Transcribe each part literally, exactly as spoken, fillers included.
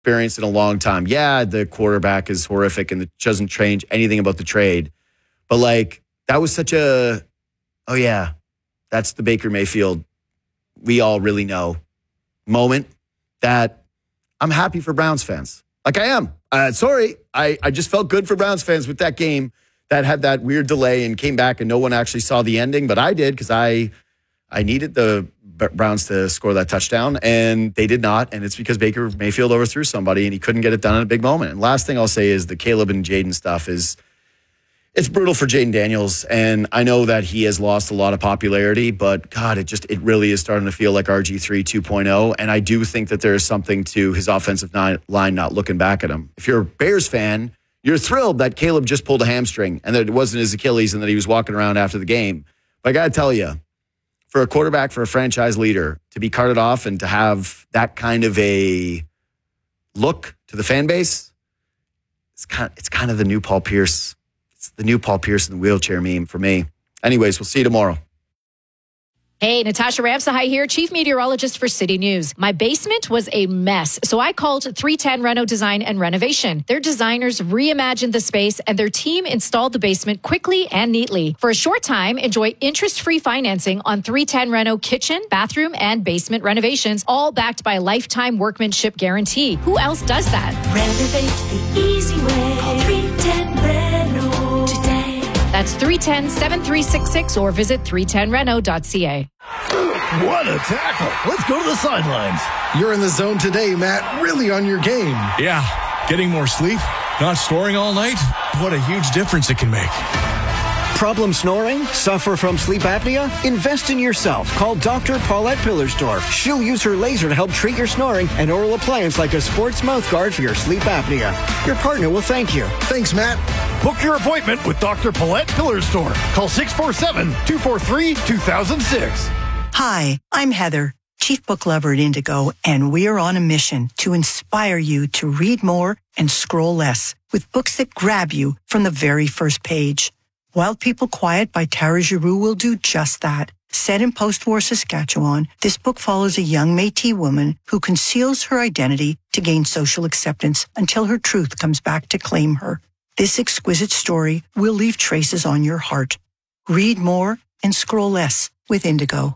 experienced in a long time. Yeah, the quarterback is horrific and it doesn't change anything about the trade. But, like, that was such a, oh, yeah, that's the Baker Mayfield we all really know moment that I'm happy for Browns fans. Like, I am. Uh, sorry, I, I just felt good for Browns fans with that game that had that weird delay and came back and no one actually saw the ending. But I did because I, I needed the Browns to score that touchdown, and they did not. And it's because Baker Mayfield overthrew somebody and he couldn't get it done in a big moment. And last thing I'll say is the Caleb and Jaden stuff is, it's brutal for Jaden Daniels. And I know that he has lost a lot of popularity, but God, it just, it really is starting to feel like R G three two point oh. And I do think that there is something to his offensive line not looking back at him. If you're a Bears fan, you're thrilled that Caleb just pulled a hamstring and that it wasn't his Achilles and that he was walking around after the game. But I got to tell you, for a quarterback, for a franchise leader, to be carted off and to have that kind of a look to the fan base, it's kind of, it's kind of the new Paul Pierce. It's the new Paul Pierce in the wheelchair meme for me. Anyways, we'll see you tomorrow. Hey, Natasha Ramsahai here, chief meteorologist for City News. My basement was a mess, so I called three ten Reno Design and Renovation. Their designers reimagined the space and their team installed the basement quickly and neatly. For a short time, enjoy interest-free financing on three ten Reno kitchen, bathroom, and basement renovations, all backed by a lifetime workmanship guarantee. Who else does that? Renovate the easy way. Call three ten Reno today. That's three one zero, seven three six six or visit three ten reno dot c a. What a tackle. Let's go to the sidelines. You're in the zone today, Matt. Really on your game. Yeah. Getting more sleep, not snoring all night. What a huge difference it can make. Problem snoring? Suffer from sleep apnea? Invest in yourself. Call Doctor Paulette Pillersdorf. She'll use her laser to help treat your snoring and oral appliance like a sports mouth guard for your sleep apnea. Your partner will thank you. Thanks, Matt. Book your appointment with Doctor Paulette Pillersdorf. Call six four seven, two four three, two thousand six. Hi, I'm Heather, Chief Book Lover at Indigo, and we are on a mission to inspire you to read more and scroll less with books that grab you from the very first page. Wild People Quiet by Tara Giroux will do just that. Set in post-war Saskatchewan, this book follows a young Métis woman who conceals her identity to gain social acceptance until her truth comes back to claim her. This exquisite story will leave traces on your heart. Read more and scroll less with Indigo.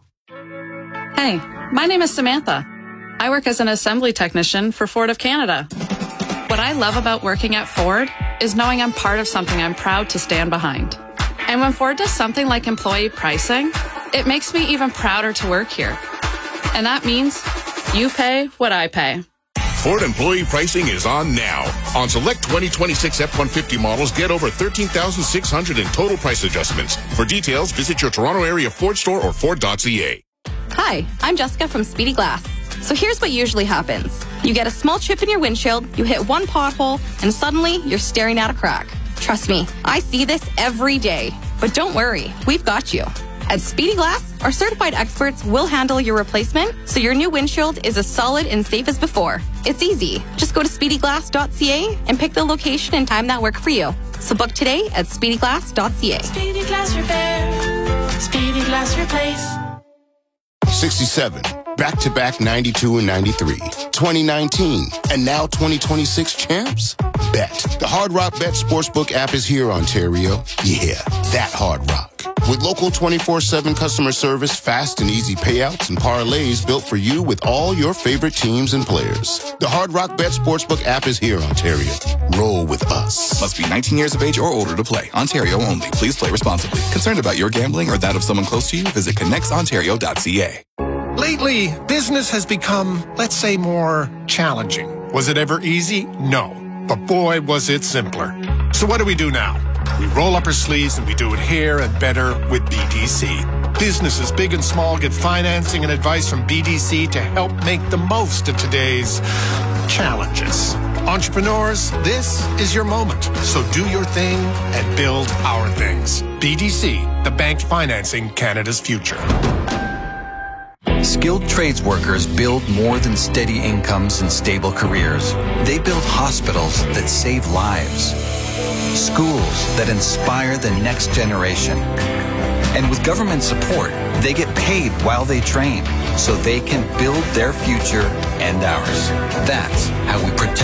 Hey, my name is Samantha. I work as an assembly technician for Ford of Canada. What I love about working at Ford is knowing I'm part of something I'm proud to stand behind. And when Ford does something like employee pricing, it makes me even prouder to work here. And that means you pay what I pay. Ford employee pricing is on now. On select twenty twenty-six F one fifty models, get over thirteen thousand six hundred in total price adjustments. For details, visit your Toronto area Ford store or Ford dot c a. Hi, I'm Jessica from Speedy Glass. So here's what usually happens. You get a small chip in your windshield, you hit one pothole, and suddenly you're staring at a crack. Trust me, I see this every day. But don't worry, we've got you. At Speedy Glass, our certified experts will handle your replacement so your new windshield is as solid and safe as before. It's easy. Just go to speedy glass dot c a and pick the location and time that work for you. So book today at speedy glass dot c a. Speedy Glass Repair. Speedy Glass Replace. sixty-seven, back-to-back ninety-two and ninety-three, twenty nineteen, and now twenty twenty-six champs? Bet. The Hard Rock Bet Sportsbook app is here, Ontario. Yeah, that Hard Rock. With local twenty-four seven customer service, fast and easy payouts, and parlays built for you with all your favorite teams and players. The Hard Rock Bet Sportsbook app is here, Ontario. Roll with us. Must be nineteen years of age or older to play. Ontario only. Please play responsibly. Concerned about your gambling or that of someone close to you? Visit connects ontario dot c a. Lately, business has become, let's say, more challenging. Was it ever easy? No. But boy, was it simpler. So what do we do now? We roll up our sleeves and we do it here and better with B D C. Businesses big and small get financing and advice from B D C to help make the most of today's challenges. Entrepreneurs, this is your moment. So do your thing and build our things. B D C, the bank financing Canada's future. Skilled trades workers build more than steady incomes and stable careers. They build hospitals that save lives, schools that inspire the next generation. And with government support, they get paid while they train. so they can build their future and ours. That's how we protect